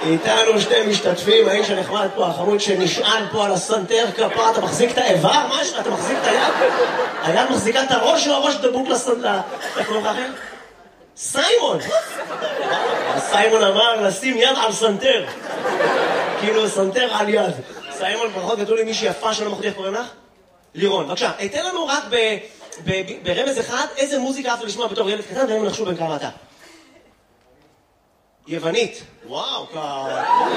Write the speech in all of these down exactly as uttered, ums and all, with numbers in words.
איתנו שתי משתתפים, האיש הנחמד פה, החמוד שנשען פה על הסנטר כפה, אתה מחזיק את האיבר? מה יש לך? אתה מחזיק את היד? היד מחזיקה את הראש או הראש דבוק לסנטר? איך קוראים לך אחר? סיימון! סיימון אמר לשים יד על סנטר. כאילו סנטר על יד. סיימון, ברכות גדול עם מישהי יפה שלא מחליט, קוראים לך? לירון, בבקשה, תן לנו רק ברמז אחד איזה מוזיקה אהבת לשמוע בתור ילד קטן, והם נחשו בין כמה אתה. יוונית. וואו, כ...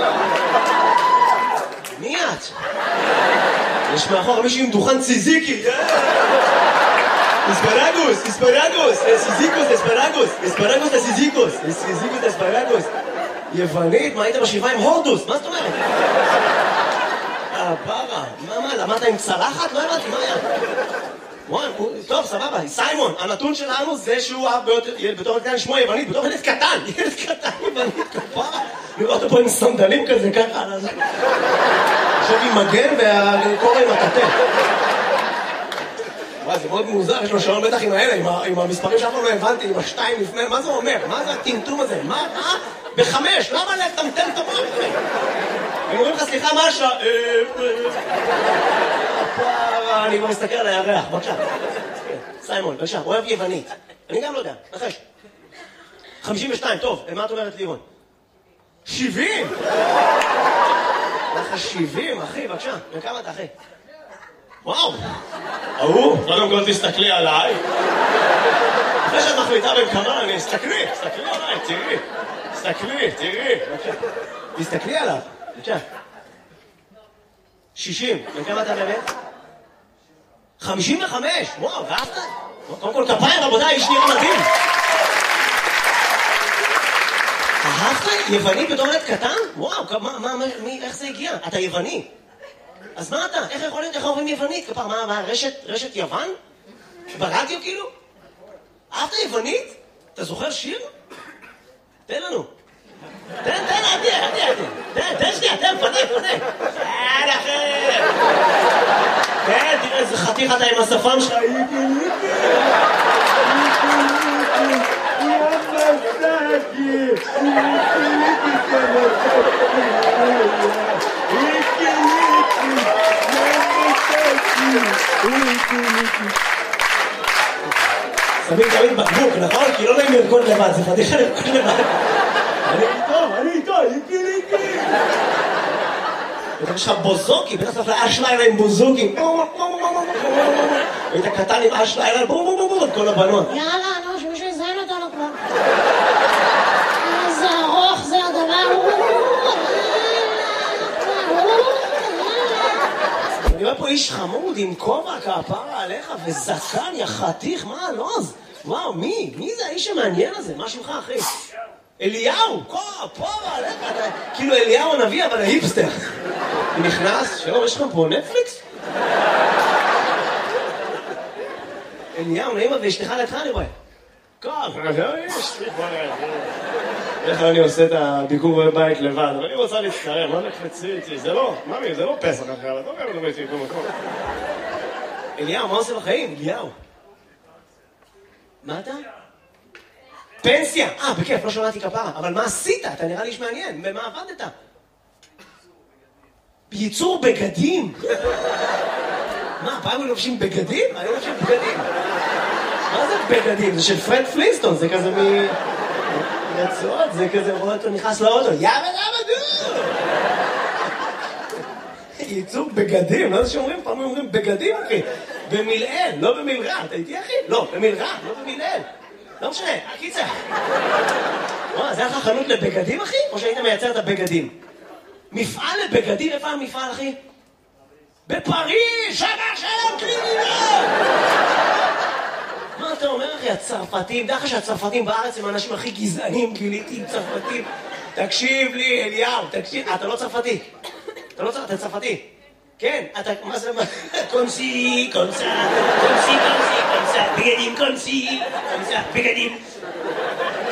מי את? יש מאחור מישהי עם דוכן ציזיקי. אספרגוס, אספרגוס, סיזיקוס, אספרגוס, אספרגוס לסיזיקוס, סיזיקוס אספרגוס. יוונית, מה היית בשבעה עם הורדוס? מה זאת אומרת? אה, פרה, מה, מה, למדת עם צלחת? לא הבנתי, מה היה? וואי, טוב, סבבה, סיימון, הנתון שלנו זה שהוא אהב בתור ילד קטן לשמוע יוונית, בתור ילד קטן, ילד קטן יוונית, כפרה. לראות אותו פה עם סנדלים כזה, ככה, עכשיו עם מגן והקורא עם הטטה. וואי, זה מאוד מוזר, יש לו שעון בטח עם האלה, עם המספרים שאף פעם לא הבנתי, עם השתיים לפני, מה זה אומר? מה זה הטמטום הזה? מה? מה? בחמש, למה לטמטם את המוח? הם אומרים לך, סליחה, מה השעה? פרה, אני כבר מסתכל על הירח, בבקשה. סיימון, בבקשה, אוהב יוונית. אני גם לא יודע, נחש. חמישים ושתיים, טוב, מה את אומרת לירון? שבעים! לך שבעים, אחי, בבקשה. וכמה אתה, אחי? וואו! ההוא, קודם כל תסתכלי עליי. אחרי שאת מחליטה בין כמה, אני אסתכלי, תסתכלי עליי, תראי. תסתכלי, תראי. תסתכלי עליו, בבקשה. שישים, וכמה אתה באמת? חמישים וחמש, וואו, ואהבת? קודם כל כפיים, רבותיי, איש נראה מדהים. אהבת? יווני בתור ילד קטן? וואו, מה, מה, מי, איך זה הגיע? אתה יווני. אז מה אתה? איך יכול להיות? איך אומרים יוונית? כפר, מה, מה, רשת, רשת יוון? ברדיו כאילו? אהבת יוונית? אתה זוכר שיר? תן לנו. תן, תן, עדי, עדי, עדי. תן, תן שנייה, תן, פנה, פנה. תן, אחר. תן, תראה איזה חתיך אתה עם השפם שלך. שמים תמיד בקבוק, נכון? כי לא נעים לרקוד לבד, זה פתיחה לרקוד לבד. אני איתו, אני איתו, איתי, איתי. ואתה יש לך בוזוקי, בטח צריך לאש לילה עם בוזוקי. והיית קטן עם אש לילה, בום בום בום בום, את כל הבנות. יאללה, נו, שמישהו יזיין אותנו כבר. איזה ארוך זה הדבר. אני רואה פה איש חמוד עם כובע כפרה עליך וזקן יחתיך, מה הלוז? וואו, מי? מי זה האיש המעניין הזה? מה שלך, אחי? אליהו, כפרה עליך, כאילו אליהו הנביא, אבל ההיפסטר. הוא נכנס, שלום, יש לך פה נטפליקס? אליהו, נעימה, ואשתך לידך אני רואה. כפרה, יש לי כבר... איך אני עושה את הביקור בבית לבד, אבל אני רוצה להצטרם, מה נקפצי איתי? זה לא, ממי, זה לא פסח אחר, אתה אומר לדבר איתי במקום. אליהו, מה עושה בחיים? אליהו. מה אתה? פנסיה! אה, בכיף, לא שמעתי כפרה, אבל מה עשית? אתה נראה לי שמעניין, במה עבדת? בייצור בגדים? מה, פעם הם לובשים בגדים? אני לובשים בגדים. מה זה בגדים? זה של פרד פלינסטון, זה כזה מ... רצועות, זה כזה רואה אותו נכנס לאוטו, יאבא יאבא דו! ייצור בגדים, לא זה שאומרים, פעם אומרים בגדים, אחי. במילאל, לא במילרע, אתה איתי, אחי? לא, במילרע, לא במילאל. לא משנה, הקיצה. וואו, זה היה לך חנות לבגדים, אחי? או שהיית מייצר את הבגדים? מפעל לבגדים, איפה המפעל, אחי? בפריז, שנה שלם קלינינה! מה אתה אומר, אחי? הצרפתים, דרך שהצרפתים בארץ הם האנשים הכי גזענים, גיליתי עם צרפתים. תקשיב לי, אליהו, תקשיב. אתה לא צרפתי. אתה לא צרפתי, אתה צרפתי. כן, אתה, מה זה, מה? קונסי, קונסה, קונסי, קונסי, קונסה, בגדים, קונסי, קונסה, בגדים.